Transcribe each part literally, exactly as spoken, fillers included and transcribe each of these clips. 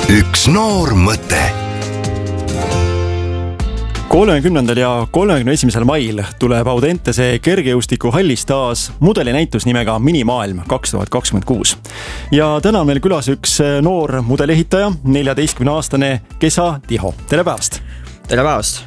üks noor mõte. kolmekümnendal ja kolmekümne esimesel mail tuleb Audentese kergejõustikuhallis taas mudelinäitus nimega Minimaailm kaks tuhat kakskümmend kuus. Ja täna on meil külas üks noor mudelehitaja, neljateistkümneaastane Kesa Tiho. Tere päevast! Tere päevast!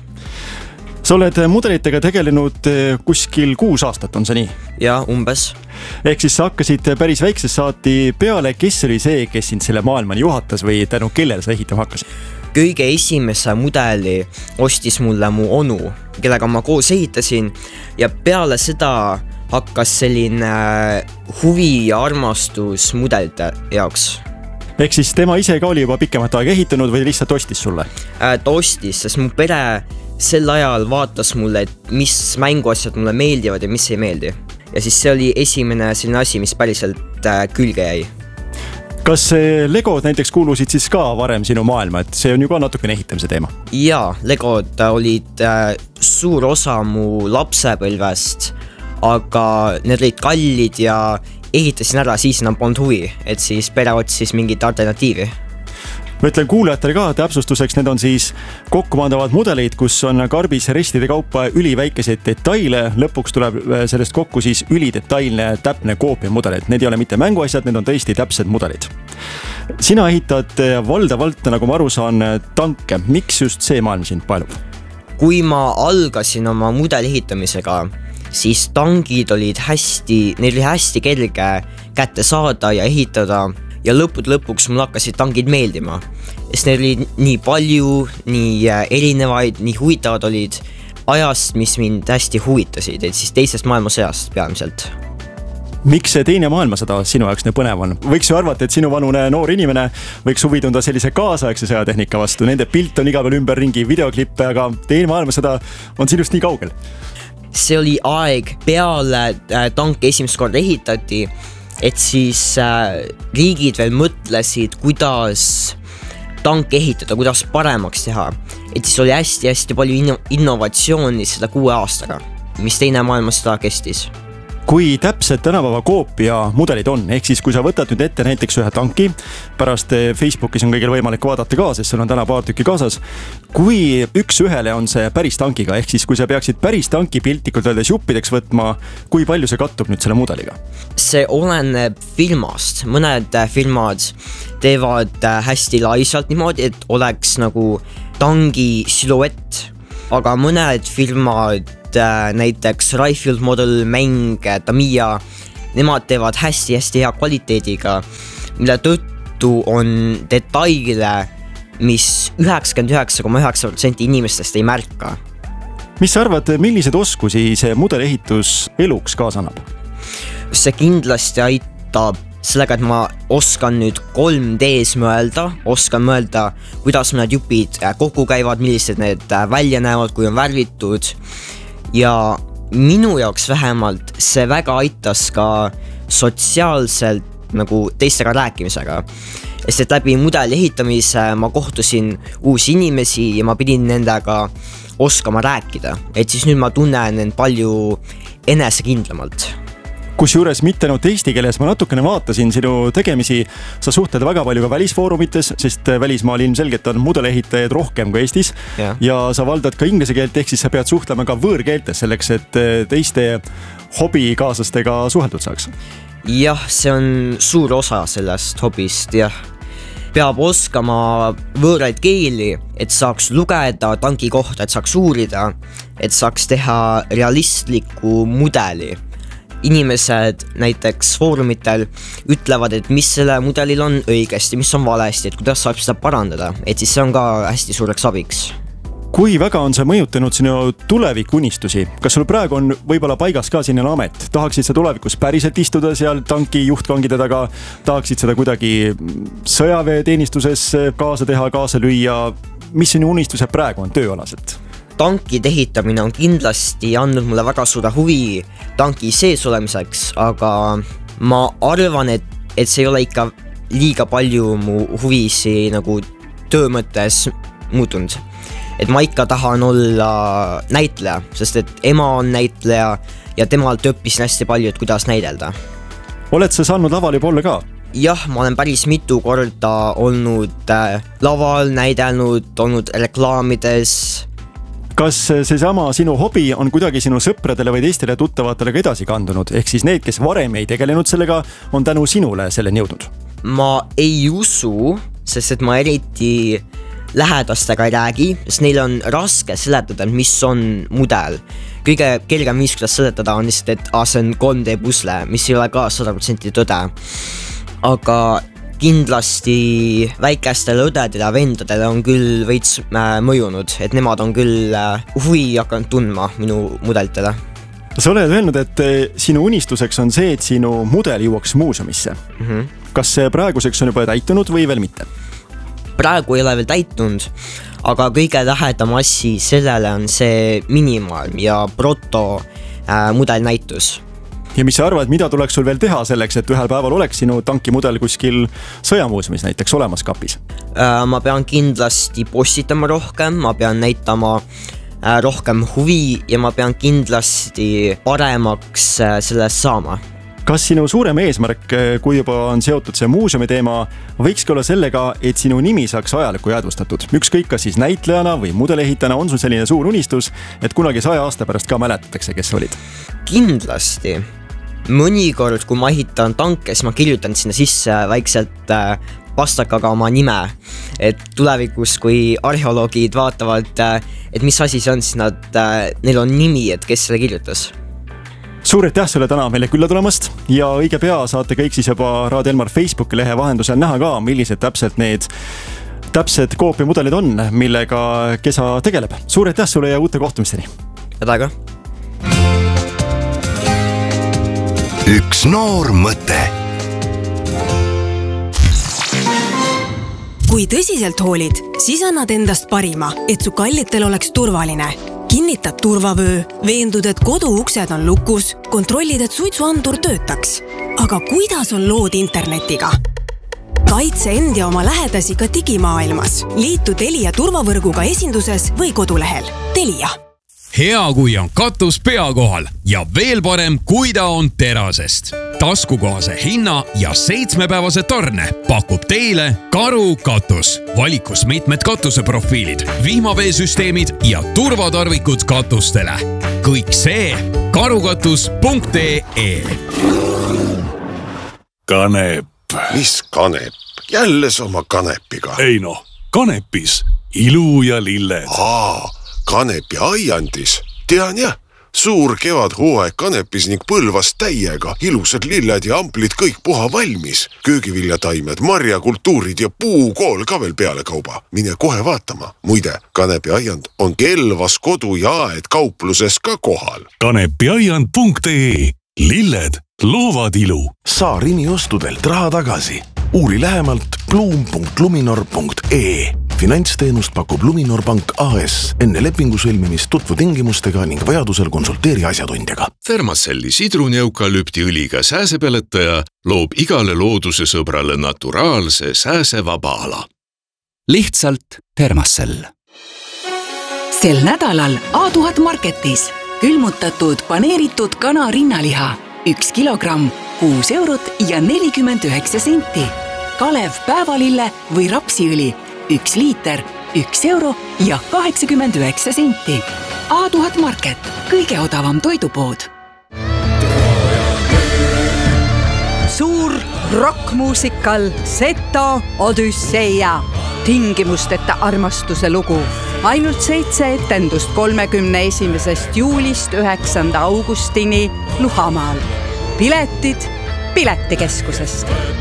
Sa oled mudelitega tegelenud kuskil kuus aastat, on see nii? Ja, umbes. Ehk siis sa hakkasid päris väiksest saati peale, kes oli see, kes sind selle maailmani juhatas või tänu kellele sa ehitama hakkasid? Kõige esimese mudeli ostis mulle mu onu, kellega ma koos ehitasin ja peale seda hakkas selline huvi ja armastus mudelite jaoks. Ehk siis tema ise ka oli juba pikemat aega ehitanud või lihtsalt ostis sulle? Ta ostis, sest mu pere sel ajal vaatas mulle, et mis mänguasjad mulle meeldivad ja mis ei meeldi. Ja siis see oli esimene selline asi, mis päriselt külge jäi. Kas Legod näiteks kuulusid siis ka varem sinu maailma, et see on ju ka natukene ehitamise teema? Jaa, Legod olid suur osa mu lapsepõlvest, aga need olid kallid ja ehitasin ära, siis enam polnud huvi, et siis pere otsis mingit alternatiivi. Ma ütlen kuulajatele ka täpsustuseks, need on siis kokkumandavad mudelid, kus on karbis restide kaupa üliväikeseid detaile. Lõpuks tuleb sellest kokku siis ülidetailne täpne koopia mudelid. Need ei ole mitte mänguasjad, need on tõesti täpsed mudelid. Sina ehitad valdavalt, nagu ma aru saan, tanke. Miks just see maailm sind paelub? Kui ma algasin oma mudeli ehitamisega, siis tankid olid hästi, neil oli hästi kerge kätte saada ja ehitada. Ja lõpud lõpuks mul hakkasid tangid meeldima, sest neil oli nii palju, nii erinevaid, nii huvitavad olid ajast, mis mind hästi huvitasid, et siis teisest maailmasõjast peamiselt. Miks see teine maailmasõda sinu jaoks nii põnev on? Võiks ju arvata, et sinu vanune noor inimene võiks huvi tunda sellise kaasaegse sõjatehnika vastu. Nende pilt on iga peal ümber ringi videoklippe, aga teine maailmasõda on sinust nii kaugel. See oli aeg peale tanke esimest korda ehitati, et siis riigid veel mõtlesid, kuidas tanke ehitada, kuidas paremaks teha. Et siis oli hästi-hästi palju innovatsiooni seda kuue aastaga, mis teine maailmasõda kestis. Kui täpselt tänapäeva koopia mudelid on, ehk siis kui sa võtad nüüd ette näiteks ühe tanki, pärast Facebookis on kõigil võimalik vaadata ka, sest seal on täna paar tükki kaasas, kui üks ühele on see päris tankiga, ehk siis kui sa peaksid päris tanki piltlikult öeldes juppideks võtma, kui palju see kattub nüüd selle mudeliga? See oleneb filmast. Mõned filmad teevad hästi laisalt niimoodi, et oleks nagu tangi siluett, aga mõned filmad näiteks Rayfield Model mäng, Tamiya, nemad teevad hästi-hästi hea kvaliteediga, mille tõttu on detaile, mis üheksakümmend üheksa koma üheksa protsenti inimestest ei märka. Mis sa arvad, millised oskusi see mudelehitus eluks kaasa annab? See kindlasti aitab sellega, et ma oskan nüüd kolm D-s mõelda, oskan mõelda, kuidas need jupid kokku käivad, millised need välja näevad, kui on värvitud. Ja minu jaoks vähemalt see väga aitas ka sotsiaalselt nagu teistega rääkimisega. Sest et läbi mudeli ehitamise ma kohtusin uusi inimesi ja ma pidin nendega oskama rääkida. Et siis nüüd ma tunnen end palju enesekindlamalt. Kusjuures mitte ainult eesti keeles, ma natukene vaatasin sinu tegemisi, sa suhtled väga palju ka välisfoorumites, sest välismaal ilmselgelt on mudelehitajaid rohkem kui Eestis ja. ja sa valdad ka inglise keelt, ehk siis sa pead suhtlema ka võõrkeeltes selleks, et teiste hobikaaslastega suheldud saaks. Jah, see on suur osa sellest hobist, jah. Peab oskama võõraid keeli, et saaks lugeda tanki kohta, et saaks uurida, et saaks teha realistliku mudeli. Inimesed näiteks foorumitel ütlevad, et mis selle mudelil on õigesti, mis on valesti, et kuidas saab seda parandada, et siis see on ka hästi suureks abiks. Kui väga on see mõjutanud sinu tulevikunistusi? Kas sul praegu on võib-olla paigas ka sinna amet? Tahaksid sa tulevikus päriselt istuda seal tanki juhtkangide taga? Tahaksid seda kuidagi sõjaväeteenistuses kaasa teha, kaasa lüüa? Mis sinu unistused praegu on tööalaselt? Tankide ehitamine on kindlasti andnud mulle väga suure huvi tanki sees olemiseks, aga ma arvan, et, et see ei ole ikka liiga palju mu huvisi nagu töö mõttes muutunud. Et ma ikka tahan olla näitleja, sest et ema on näitleja ja temalt õppisin hästi palju, et kuidas näidelda. Oled sa saanud laval juba olla ka? jah, ma olen päris mitu korda olnud äh, laval, näidelnud, olnud reklaamides. Kas seesama sinu hobi on kuidagi sinu sõpradele või teistele tuttavatele ka edasi kandunud? Ehk siis need, kes varem ei tegelenud sellega, on tänu sinule selleni jõudnud? Ma ei usu, sest et ma eriti lähedastega ei räägi, sest neil on raske seletada, mis on mudel. Kõige kergem viis, kuidas seletada on lihtsalt, et ah, see on kolm D pusle, mis ei ole ka sada protsenti tõde. Aga kindlasti väikestele õdedele ja vendadele on küll veits äh, mõjunud, et nemad on küll äh, huvi hakanud tundma minu mudelitele. Sa oled öelnud, et sinu unistuseks on see, et sinu mudel jõuaks muuseumisse. Mm-hmm. Kas see praeguseks on juba täitunud või veel mitte? Praegu ei ole veel täitunud, aga kõige lähedam asi sellele on see minimaalm ja proto äh, mudelnäitus. Ja mis sa arvad, mida tuleks sul veel teha selleks, et ühel päeval oleks sinu tankimudel kuskil sõjamuuseumis näiteks olemas kapis? Ma pean kindlasti postitama rohkem, ma pean näitama rohkem huvi ja ma pean kindlasti paremaks sellest saama. Kas sinu suurem eesmärk, kui juba on seotud see muuseumi teema, võikski olla sellega, et sinu nimi saaks ajalikku jäädvustatud? Ükskõik kas siis näitlejana või mudelehitana on sul selline suur unistus, et kunagi saja aasta pärast ka mäletatakse, kes olid? Kindlasti. Mõnikord, kui ma ehitan tanke, siis ma kirjutan sinna sisse väikselt äh, pastakaga oma nime. Et tulevikus, kui arheoloogid vaatavad, äh, et mis asi see on, siis nad, äh, neil on nimi, et kes selle kirjutas. Suur aitäh sulle täna meile külla tulemast ja õige pea saate kõik siis juba Raadio Elmar Facebooki lehe vahendusel näha ka, millised täpselt need täpsed koopiamudelid on, millega Kesa tegeleb. Suur aitäh sulle ja uute kohtumisteni. Tädaga. Üks noor mõte. Kui tõsiselt hoolid, siis annad endast parima, et su kallitel oleks turvaline. Kinnitad turvavöö, veendud, et kodu uksed on lukus, kontrollid, et suitsuandur töötaks. Aga kuidas on lood internetiga? Kaitse end ja oma lähedasi ka digimaailmas. Liitu Telia turvavõrguga esinduses või kodulehel. Telia. Hea, kui on katus pea kohal ja veel parem, kui ta on terasest. Taskukohase hinna ja seitsmepäevase tarne pakub teile Karu katus. Valikus mitmed katuseprofiilid, vihmaveesüsteemid ja turvatarvikud katustele. Kõik see karukatus punkt ee. Kanep. Mis kanep? Jälle sama kanepiga. Ei no, kanepis ilu ja lilled. Aa, kanepi aiandis. Tean jah, suur kevad hooaeg kanepis ning põlvas täiega. Ilusad lilled ja amplid kõik puha valmis. Köögiviljataimed, marjakultuurid ja puukool ka veel peale kauba. Mine kohe vaatama. Muide, kanepi aiand on Kelvas kodu ja aed kaupluses ka kohal. kanepiaiand punkt ee. Lilled loovad ilu. Saa Rimi ostudelt raha tagasi. Uuri lähemalt bluum punkt luminor punkt ee. Finantsteenust pakub Luminor Pank A S. Enne lepingu sõlmimist tutvu tingimustega ning vajadusel konsulteeri asjatundjaga. Fermacelli sidruneukalüptiõliga sääsepeletaja loob igale looduse sõbrale naturaalse sääsevaba ala. Lihtsalt Fermacell. Sel nädalal A tuhat Marketis külmutatud paneeritud kana rinnaliha. Üks kilogramm, kuus eurot ja nelikümmend üheksa senti. Kalev päevalille või rapsiõli. Üks liiter, üks euro ja kaheksakümmend üheksa senti. A tuhat Market, kõige odavam toidupood. Suur rockmuusikal Seto Odüsseia. Tingimusteta armastuse lugu. Ainult seitse etendust kolmekümne esimesest juulist üheksanda augustini Luhamaal. Piletid Piletikeskusest.